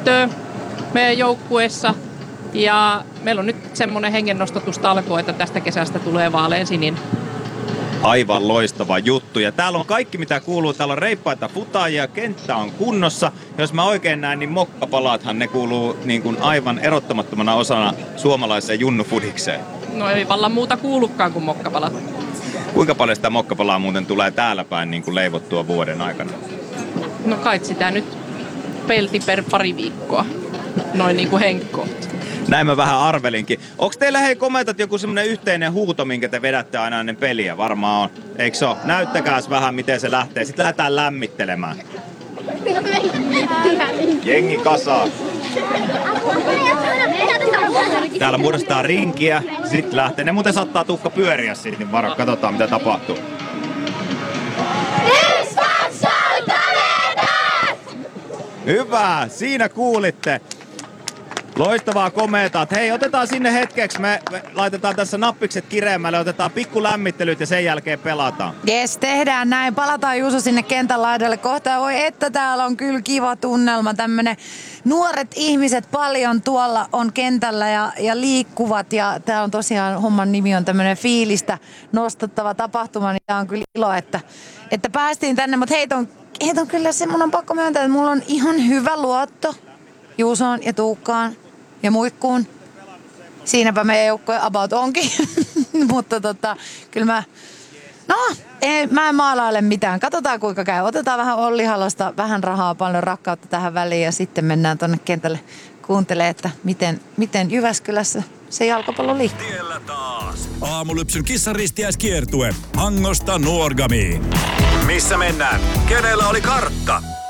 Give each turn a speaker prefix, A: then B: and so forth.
A: tyttöä meidän joukkueessa. Ja meillä on nyt semmoinen hengennostatustalko, että tästä kesästä tulee vaaleansininen.
B: Aivan loistava juttu. Ja täällä on kaikki mitä kuuluu. Täällä on reippaita futaajia, kenttä on kunnossa. Jos mä oikein näen, niin mokkapalaathan ne kuuluu niin kuin aivan erottamattomana osana suomalaiseen junnufudikseen.
A: No ei vallan muuta kuulukaan kuin mokkapalat.
B: Kuinka paljon sitä mokkapalaa muuten tulee täällä päin niin kuin leivottua vuoden aikana?
A: No kai sitä nyt pelti per pari viikkoa. Noin niin kuin henkkoa.
B: Näin mä vähän arvelinkin. Onks teillä hei komentat joku semmonen yhteinen huuto, minkä te vedätte aina ennen peliä? Varmaan on. Eikö se ole? Näyttäkääs vähän miten se lähtee. Sitten lähdetään lämmittelemään. Jengi kasaa. Täällä muodostetaan rinkiä. Sitten lähtee. Ne muuten saattaa tukka pyöriä siitä, niin varo. Katsotaan mitä tapahtuu. Hyvä, siinä kuulitte. Loistavaa komeeta. Hei, otetaan sinne hetkeksi. Me laitetaan tässä nappikset kireemmälle, otetaan pikku lämmittelyt ja sen jälkeen pelataan.
C: Jes, tehdään näin. Palataan Juuso sinne kentän laidalle kohta. Voi että täällä on kyllä kiva tunnelma. Tämmönen nuoret ihmiset paljon tuolla on kentällä ja liikkuvat. Ja tää on tosiaan, homman nimi on tämmönen fiilistä nostattava tapahtuma. Niin tää on kyllä ilo, että päästiin tänne. Mutta heitä on kyllä se, mun on pakko myöntää, että mulla on ihan hyvä luotto Juusoon ja Tuukkaan ja Muikkuun. Siinäpä meidän joukkue about onkin. Mutta kyllä mä en maalaile mitään. Katsotaan kuinka käy. Otetaan vähän Olli Halosta, vähän rahaa, paljon rakkautta tähän väliin ja sitten mennään tonne kentälle kuuntelemaan, että miten Jyväskylässä se jalkapallo liikkuu.
D: Tiellä taas. Aamulypsyn kissaristiäiskiertue Hangosta Nuorgamiin. Missä mennään? Kenellä oli kartta?